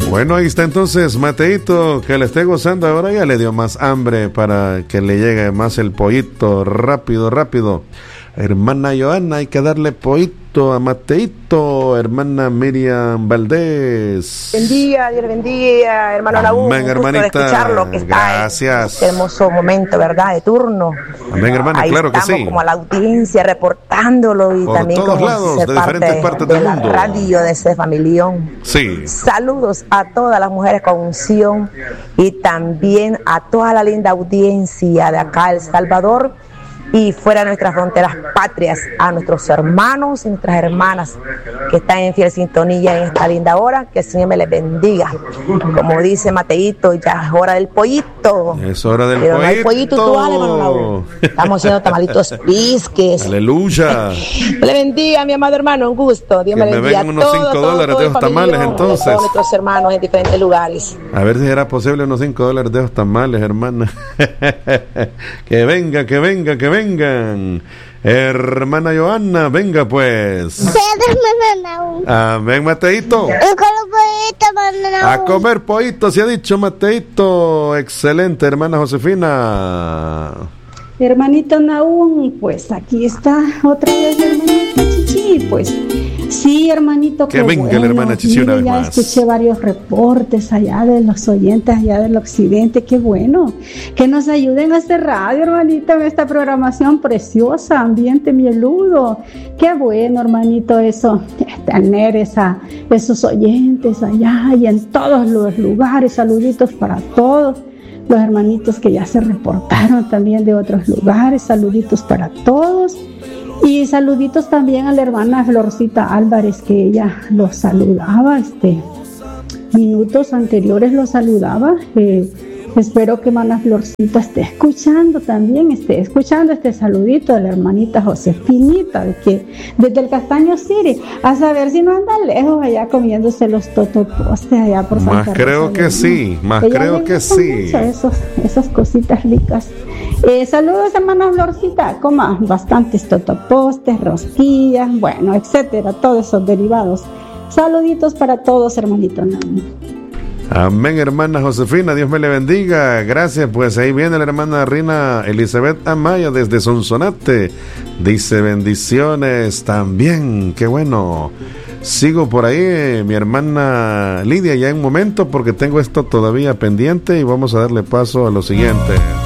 Bueno, ahí está entonces Mateito, que le esté gozando ahora. Ya le dio más hambre para que le llegue más el pollito. Rápido, rápido. Hermana Joana, hay que darle pollito a Mateito. Hermana Miriam Valdés. Bendiga, Dios bendiga, hermano Raúl. Amén, hermanita. De escucharlo, que está gracias. Este hermoso momento, ¿verdad? De turno. Amén, hermana, ahí claro que sí. Como a la audiencia reportándolo y por también todos como lados, ser de parte diferentes partes de del la mundo. Radio de ese familión. Sí. Saludos a todas las mujeres con unción y también a toda la linda audiencia de acá, El Salvador, y fuera de nuestras fronteras patrias, a nuestros hermanos y nuestras hermanas que están en fiel sintonía en esta linda hora. Que el Señor me les bendiga. Como dice Mateito, ya es hora del pollito. Es hora del pero pollito. No hay pollito usual, hermano Raúl. Estamos haciendo tamalitos pisques. Aleluya. Le bendiga, mi amado hermano, un gusto. Dios que me bendiga. Unos $5 de esos tamales, entonces. A todos nuestros hermanos en diferentes lugares. A ver si era posible unos $5 de esos tamales, hermana. Que venga, que venga, que vengan. Hermana Joana, venga pues. Ven, Mateito. A comer pollito, se ha dicho Mateito. Excelente, hermana Josefina. Hermanito Naúm, pues aquí está otra vez hermanito Chichi, pues sí, hermanito, que venga bueno. La hermana Chichi una vez ya más. Escuché varios reportes allá de los oyentes allá del occidente, qué bueno, que nos ayuden a hacer radio, hermanito, en esta programación preciosa, ambiente mieludo, qué bueno, hermanito, eso, tener esos oyentes allá y en todos los lugares, saluditos para todos. Los hermanitos que ya se reportaron también de otros lugares, saluditos para todos y saluditos también a la hermana Florcita Álvarez, que ella los saludaba, minutos anteriores los saludaba. Espero que hermana Florcita esté escuchando también, este saludito de la hermanita Josefinita, desde el Castaño City, a saber si no anda lejos allá comiéndose los totopostes allá por Santa Rosa. Creo que sí, más ella creo que sí. Esas cositas ricas. Saludos, hermana Florcita, coma bastantes totopostes, rosquillas, bueno, etcétera, todos esos derivados. Saluditos para todos, hermanito. Amén, hermana Josefina, Dios me le bendiga. Gracias, pues ahí viene la hermana Rina Elizabeth Amaya desde Sonsonate. Dice bendiciones también, qué bueno. Sigo por ahí, mi hermana Lidia, ya en un momento porque tengo esto todavía pendiente y vamos a darle paso a lo siguiente.